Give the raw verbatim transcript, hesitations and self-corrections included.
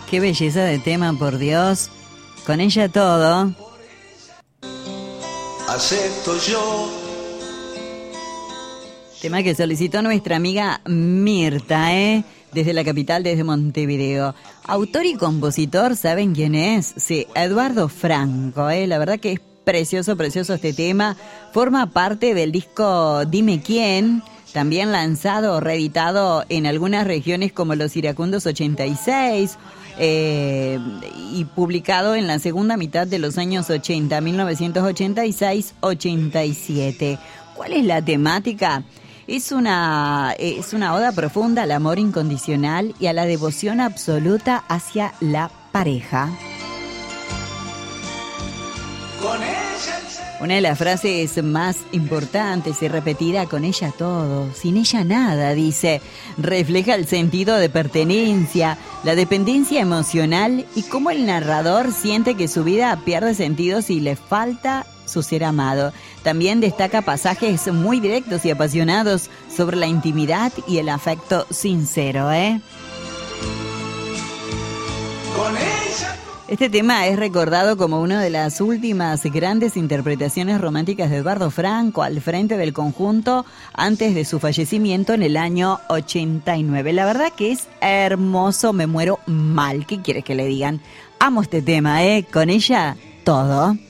Qué belleza de tema, por Dios. Con ella todo. Acepto yo. Tema que solicitó nuestra amiga Mirta, ¿eh? Desde la capital, desde Montevideo. Autor y compositor, ¿saben quién es? Sí, Eduardo Franco, ¿eh? La verdad que es precioso, precioso este tema. Forma parte del disco Dime Quién, también lanzado o reeditado en algunas regiones como Los Iracundos ochenta y seis, eh, y publicado en la segunda mitad de los años ochenta, mil novecientos ochenta y seis ochenta y siete. ¿Cuál es la temática? Es una, es una oda profunda al amor incondicional y a la devoción absoluta hacia la pareja. Con ella. Una de las frases más importantes y repetida: con ella todo, sin ella nada, dice. Refleja el sentido de pertenencia, la dependencia emocional y cómo el narrador siente que su vida pierde sentido si le falta su ser amado. También destaca pasajes muy directos y apasionados sobre la intimidad y el afecto sincero, ¿eh? Con ella. Este tema es recordado como una de las últimas grandes interpretaciones románticas de Eduardo Franco al frente del conjunto antes de su fallecimiento en el año ochenta y nueve. La verdad que es hermoso, me muero mal. ¿Qué quieres que le digan? Amo este tema, ¿eh? Con ella, todo.